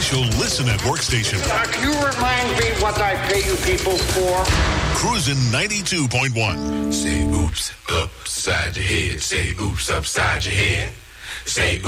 official Listen at Work station. Can you remind me what I pay you people for? Cruisin' 92.1. Say oops upside your head. Say oops upside your head. Say